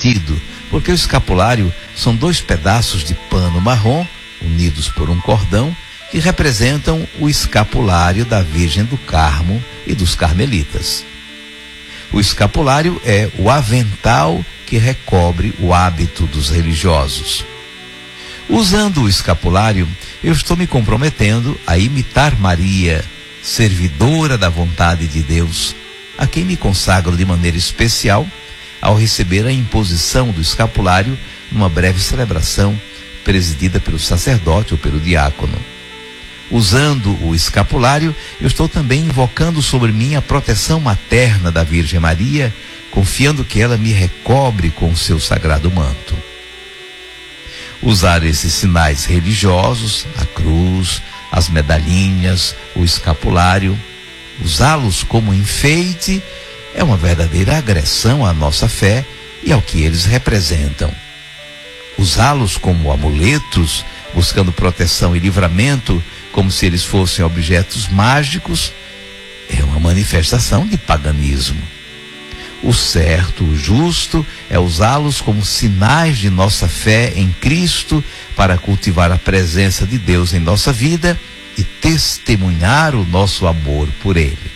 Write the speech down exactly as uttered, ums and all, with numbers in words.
sentido, porque o escapulário são dois pedaços de pano marrom, unidos por um cordão, que representam o escapulário da Virgem do Carmo e dos Carmelitas. O escapulário é o avental que recobre o hábito dos religiosos. Usando o escapulário, eu estou me comprometendo a imitar Maria, servidora da vontade de Deus, a quem me consagro de maneira especial ao receber a imposição do escapulário numa breve celebração presidida pelo sacerdote ou pelo diácono. Usando o escapulário, eu estou também invocando sobre mim a proteção materna da Virgem Maria, confiando que ela me recobre com o seu sagrado manto. Usar esses sinais religiosos, a cruz, as medalhinhas, o escapulário, usá-los como enfeite, é uma verdadeira agressão à nossa fé e ao que eles representam. Usá-los como amuletos, buscando proteção e livramento, como se eles fossem objetos mágicos, é uma manifestação de paganismo. O certo, o justo, é usá-los como sinais de nossa fé em Cristo para cultivar a presença de Deus em nossa vida e testemunhar o nosso amor por Ele.